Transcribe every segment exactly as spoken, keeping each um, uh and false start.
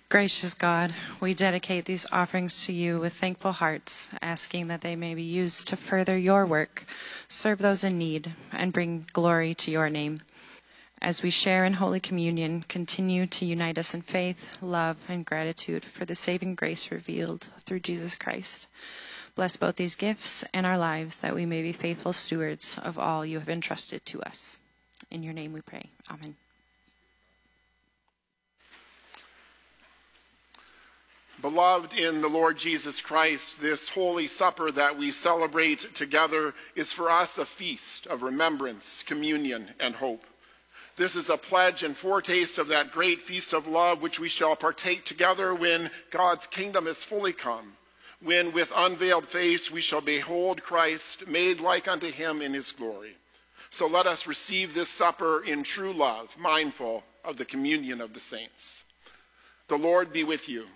Gracious God, we dedicate these offerings to you with thankful hearts, asking that they may be used to further your work, serve those in need, and bring glory to your name. As we share in Holy Communion, continue to unite us in faith, love, and gratitude for the saving grace revealed through Jesus Christ. Bless both these gifts and our lives, that we may be faithful stewards of all you have entrusted to us. In your name we pray. Amen. Beloved in the Lord Jesus Christ, this Holy Supper that we celebrate together is for us a feast of remembrance, communion, and hope. This is a pledge and foretaste of that great feast of love which we shall partake together when God's kingdom is fully come, when with unveiled face we shall behold Christ made like unto him in his glory. So let us receive this supper in true love, mindful of the communion of the saints. The Lord be with you.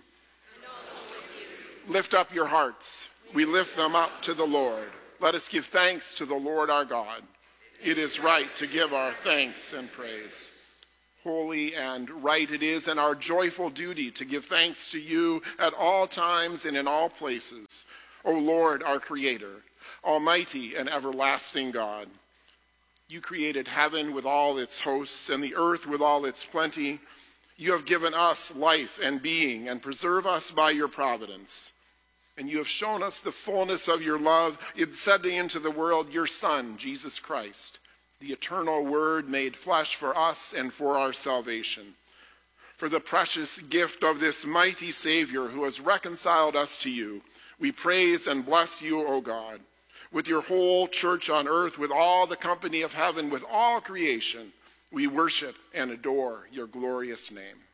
Lift up your hearts. We lift them up to the Lord. Let us give thanks to the Lord our God. It is right to give our thanks and praise. Holy and right it is, and our joyful duty to give thanks to you at all times and in all places, O Lord, our Creator, almighty and everlasting God. You created heaven with all its hosts and the earth with all its plenty. You have given us life and being and preserve us by your providence. And you have shown us the fullness of your love in sending into the world your Son, Jesus Christ, the eternal Word made flesh for us and for our salvation. For the precious gift of this mighty Savior who has reconciled us to you, we praise and bless you, O God, with your whole church on earth, with all the company of heaven, with all creation. We worship and adore your glorious name.